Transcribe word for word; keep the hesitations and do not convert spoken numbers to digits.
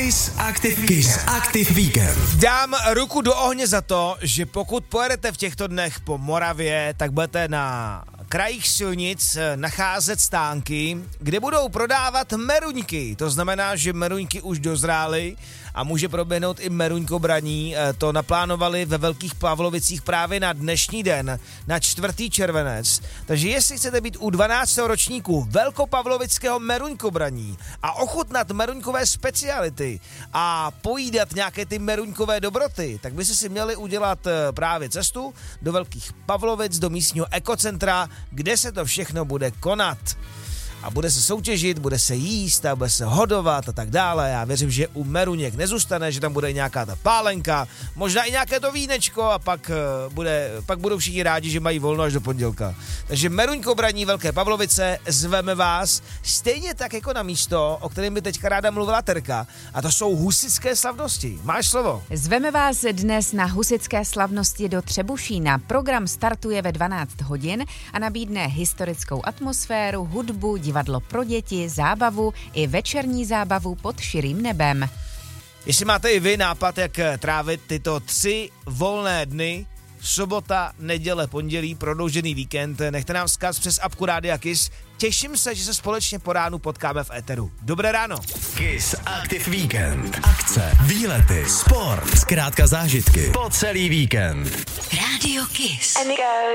Kiss Active, Kiss Active Weekend. Dám ruku do ohně za to, že pokud pojedete v těchto dnech po Moravě, tak budete na krajích silnic nacházet stánky, kde budou prodávat meruňky. To znamená, že meruňky už dozrály a může proběhnout i meruňkobraní. To naplánovali ve Velkých Pavlovicích právě na dnešní den, na čtvrtý červenec. Takže jestli chcete být u dvanáctého ročníku Velkopavlovického meruňkobraní a ochutnat meruňkové speciality a pojídat nějaké ty meruňkové dobroty, tak byste si měli udělat právě cestu do Velkých Pavlovic, do místního ekocentra, kde se to všechno bude konat. A bude se soutěžit, bude se jíst a bude se hodovat a tak dále. Já věřím, že u meruněk nezůstane, že tam bude i nějaká ta pálenka, možná i nějaké to vínečko a pak, bude, pak budou všichni rádi, že mají volno až do pondělka. Takže meruňkobraní Velké Pavlovice, zveme vás stejně tak jako na místo, o kterém by teďka ráda mluvila Terka, a to jsou husitské slavnosti. Máš slovo? Zveme vás dnes na husitské slavnosti do Třebušína. Program startuje ve dvanáct hodin a nabídne historickou atmosféru, hudbu, divadlo pro děti, zábavu i večerní zábavu pod širým nebem. Jestli máte i vy nápad, jak trávit tyto tři volné dny, sobota, neděle, pondělí, prodloužený víkend, nechte nám vzkaz přes apku Rádia Kiss. Těším se, že se společně po ránu potkáme v éteru. Dobré ráno. Kiss Active Weekend. Akce, výlety, sport, zkrátka zážitky po celý víkend. Radio Kiss. And it goes.